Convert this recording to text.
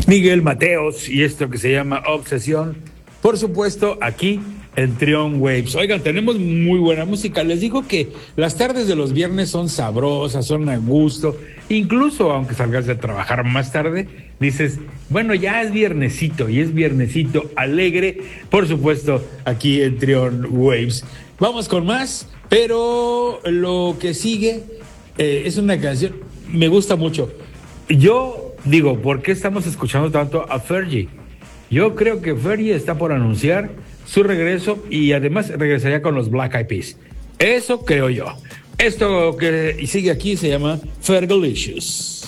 Miguel Mateos y esto que se llama Obsesión, por supuesto, aquí en Trion Waves. Oigan, tenemos muy buena música. Les digo que las tardes de los viernes son sabrosas, son a gusto. Incluso aunque salgas de trabajar más tarde, dices, bueno, ya es viernesito y es viernesito alegre, por supuesto, aquí en Trion Waves. Vamos con más, pero lo que sigue es una canción, me gusta mucho. Yo digo, ¿por qué estamos escuchando tanto a Fergie? Yo creo que Fergie está por anunciar su regreso y además regresaría con los Black Eyed Peas. Eso creo yo. Esto que sigue aquí se llama Fergalicious.